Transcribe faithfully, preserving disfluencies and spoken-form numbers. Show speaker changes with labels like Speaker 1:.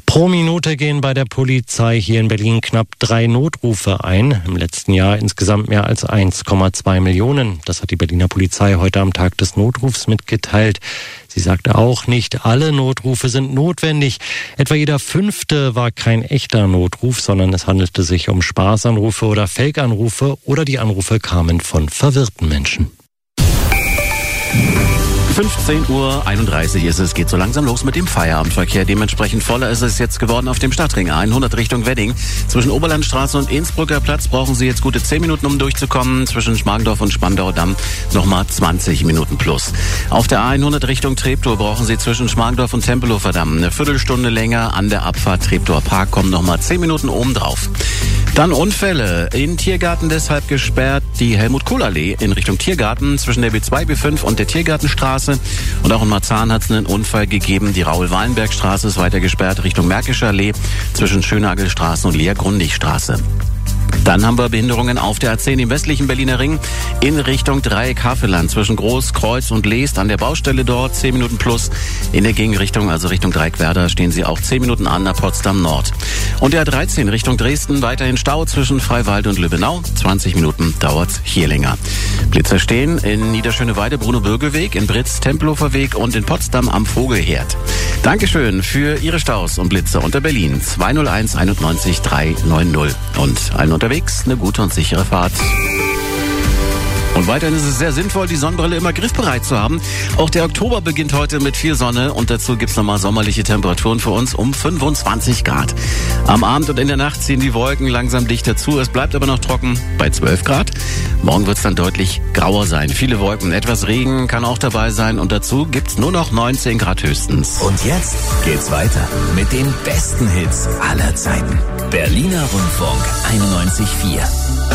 Speaker 1: Pro Minute gehen bei der Polizei hier in Berlin knapp drei Notrufe ein. Im letzten Jahr insgesamt mehr als eins Komma zwei Millionen. Das hat die Berliner Polizei heute am Tag des Notrufs mitgeteilt. Sie sagte auch, nicht alle Notrufe sind notwendig. Etwa jeder fünfte war kein echter Notruf, sondern es handelte sich um Spaßanrufe oder Fake-Anrufe oder die Anrufe kamen von verwirrten Menschen.
Speaker 2: fünfzehn Uhr einunddreißig ist es, geht so langsam los mit dem Feierabendverkehr. Dementsprechend voller ist es jetzt geworden auf dem Stadtring hundert Richtung Wedding. Zwischen Oberlandstraße und Innsbrucker Platz brauchen Sie jetzt gute zehn Minuten, um durchzukommen. Zwischen Schmargendorf und Spandauer Damm nochmal zwanzig Minuten plus. Auf der A hundert Richtung Treptow brauchen Sie zwischen Schmargendorf und Tempelhofer Damm eine Viertelstunde länger. An der Abfahrt Treptower Park kommen nochmal zehn Minuten obendrauf. Dann Unfälle. In Tiergarten deshalb gesperrt die Helmut-Kohl-Allee in Richtung Tiergarten zwischen der B zwei, B fünf und der Tiergartenstraße. Und auch in Marzahn hat es einen Unfall gegeben. Die Raoul-Wallenberg-Straße ist weiter gesperrt Richtung Märkischer Allee zwischen Schönagelstraße und Lea-Grundig-Straße. Dann haben wir Behinderungen auf der A zehn im westlichen Berliner Ring in Richtung Dreieck Havelland zwischen Groß, Kreuz und Leest an der Baustelle dort zehn Minuten plus. In der Gegenrichtung, also Richtung Dreieck Werder, stehen Sie auch zehn Minuten an nach Potsdam Nord. Und der A dreizehn Richtung Dresden weiterhin Stau zwischen Freiwald und Lübbenau. zwanzig Minuten dauert's hier länger. Blitzer stehen in Niederschöneweide, Bruno-Bürgerweg, in Britz, Tempelhofer Weg und in Potsdam am Vogelherd. Dankeschön für Ihre Staus und Blitze unter Berlin zwei null eins einundneunzig dreihundertneunzig. Und allen unterwegs eine gute und sichere Fahrt. Und weiterhin ist es sehr sinnvoll, die Sonnenbrille immer griffbereit zu haben. Auch der Oktober beginnt heute mit viel Sonne und dazu gibt's nochmal sommerliche Temperaturen für uns um fünfundzwanzig Grad. Am Abend und in der Nacht ziehen die Wolken langsam dichter zu. Es bleibt aber noch trocken bei zwölf Grad. Morgen wird's dann deutlich grauer sein. Viele Wolken, etwas Regen kann auch dabei sein und dazu gibt's nur noch neunzehn Grad höchstens.
Speaker 3: Und jetzt geht's weiter mit den besten Hits aller Zeiten. Berliner Rundfunk einundneunzig Komma vier.